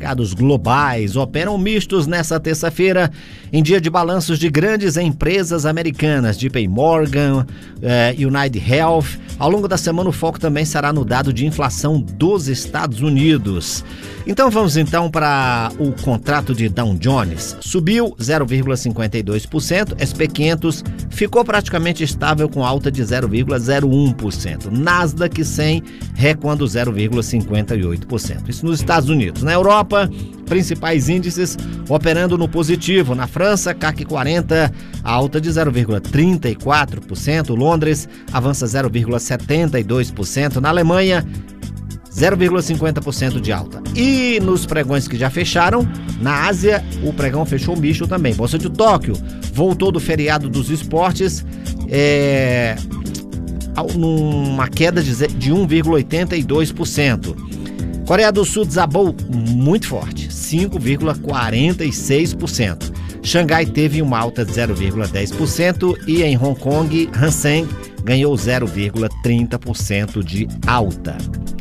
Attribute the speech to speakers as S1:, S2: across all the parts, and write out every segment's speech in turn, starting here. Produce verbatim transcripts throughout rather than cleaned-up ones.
S1: mercados globais operam mistos nessa terça-feira, em dia de balanços de grandes empresas americanas, J P Morgan, eh, United Health. Ao longo da semana, o foco também será no dado de inflação dos Estados Unidos. Então vamos então para o contrato de Dow Jones. Subiu zero vírgula cinquenta e dois por cento, S P quinhentos ficou praticamente estável com alta de zero vírgula zero um por cento. Nasdaq cem recuando zero vírgula cinquenta e oito por cento. Isso nos Estados Unidos. Na Europa, principais índices operando no positivo. Na França, C A C quarenta, alta de zero vírgula trinta e quatro por cento. Londres avança zero vírgula setenta e dois por cento. Na Alemanha, zero vírgula cinquenta por cento de alta. E nos pregões que já fecharam, na Ásia, o pregão fechou misto também. Bolsa de Tóquio voltou do feriado dos esportes, é, numa queda de um vírgula oitenta e dois por cento. Coreia do Sul desabou muito forte, cinco vírgula quarenta e seis por cento. Xangai teve uma alta de zero vírgula dez por cento e em Hong Kong, Hang Seng ganhou zero vírgula trinta por cento de alta.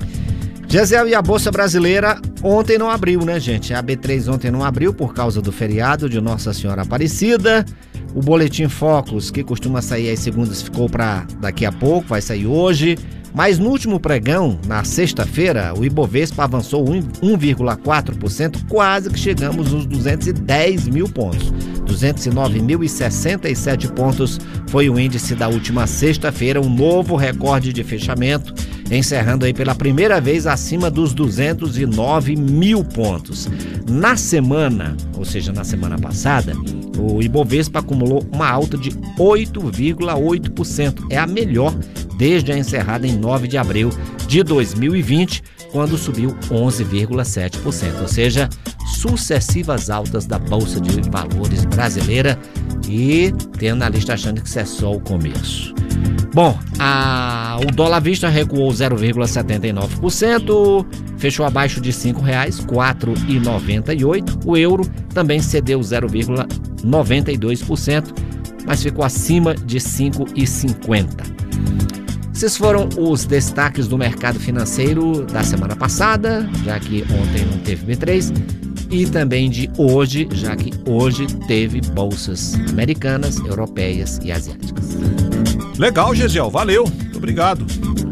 S1: Gisele, e a Bolsa Brasileira ontem não abriu, né, gente? A B três ontem não abriu por causa do feriado de Nossa Senhora Aparecida. O Boletim Focus, que costuma sair às segundas, ficou para daqui a pouco, vai sair hoje. Mas no último pregão, na sexta-feira, o Ibovespa avançou um vírgula quatro por cento, quase que chegamos nos duzentos e dez mil pontos. duzentos e nove mil e sessenta e sete pontos foi o índice da última sexta-feira, um novo recorde de fechamento, encerrando aí pela primeira vez acima dos duzentos e nove mil pontos. Na semana, ou seja, na semana passada, o Ibovespa acumulou uma alta de oito vírgula oito por cento. É a melhor desde a encerrada em nove de abril de dois mil e vinte, quando subiu onze vírgula sete por cento. Ou seja, sucessivas altas da Bolsa de Valores brasileira, e tem analista achando que isso é só o começo. Bom, a, o dólar à vista recuou zero vírgula setenta e nove por cento, fechou abaixo de cinco reais, quatro reais e noventa e oito centavos. O euro também cedeu zero vírgula noventa e dois por cento, mas ficou acima de cinco reais e cinquenta centavos. Esses foram os destaques do mercado financeiro da semana passada, já que ontem não teve B três, e também de hoje, já que hoje teve bolsas americanas, europeias e asiáticas.
S2: Legal, Gesiel, valeu, muito obrigado.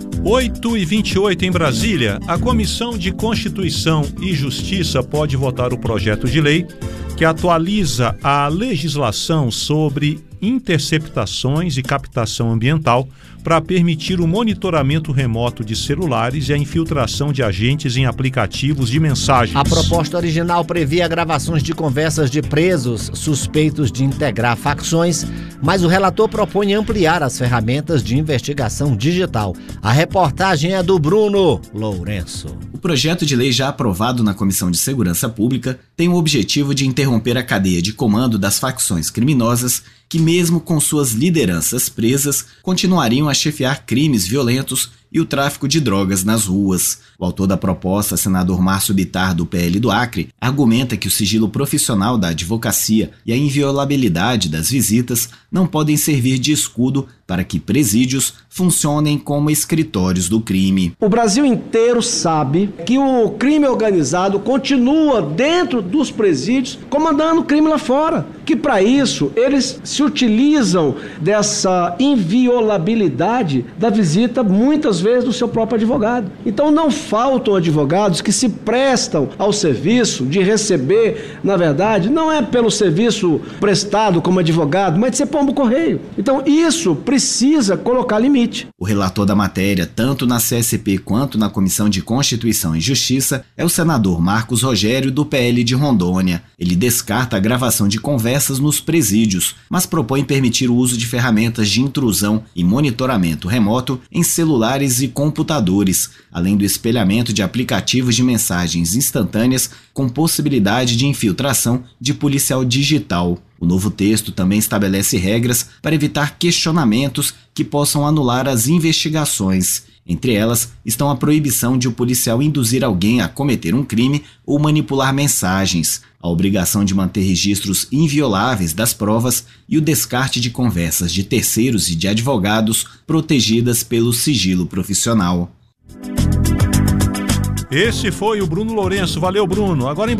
S2: oito e vinte e oito em Brasília, a Comissão de Constituição e Justiça pode votar o projeto de lei que atualiza a legislação sobre interceptações e captação ambiental para permitir o monitoramento remoto de celulares e a infiltração de agentes em aplicativos de mensagens.
S1: A proposta original previa gravações de conversas de presos suspeitos de integrar facções, mas o relator propõe ampliar as ferramentas de investigação digital. A reportagem é do Bruno Lourenço.
S3: O projeto de lei já aprovado na Comissão de Segurança Pública tem o objetivo de interromper a cadeia de comando das facções criminosas que, mesmo com suas lideranças presas, continuariam a chefiar crimes violentos e o tráfico de drogas nas ruas. O autor da proposta, senador Márcio Bittar, do P L do Acre, argumenta que o sigilo profissional da advocacia e a inviolabilidade das visitas não podem servir de escudo para que presídios funcionem como escritórios do crime.
S4: O Brasil inteiro sabe que o crime organizado continua dentro dos presídios comandando o crime lá fora, que para isso eles se utilizam dessa inviolabilidade da visita muitas vezes do seu próprio advogado. Então não faltam advogados que se prestam ao serviço de receber, na verdade, não é pelo serviço prestado como advogado, mas de ser pombo correio. Então isso precisa colocar limite.
S3: O relator da matéria, tanto na C S P quanto na Comissão de Constituição e Justiça, é o senador Marcos Rogério, do P L de Rondônia. Ele descarta a gravação de conversas nos presídios, mas propõe permitir o uso de ferramentas de intrusão e monitoramento remoto em celulares e computadores, além do espelhamento de aplicativos de mensagens instantâneas com possibilidade de infiltração de policial digital. O novo texto também estabelece regras para evitar questionamentos que possam anular as investigações. Entre elas estão a proibição de o policial induzir alguém a cometer um crime ou manipular mensagens, a obrigação de manter registros invioláveis das provas e o descarte de conversas de terceiros e de advogados protegidas pelo sigilo profissional.
S2: Esse foi o Bruno Lourenço. Valeu, Bruno. Agora em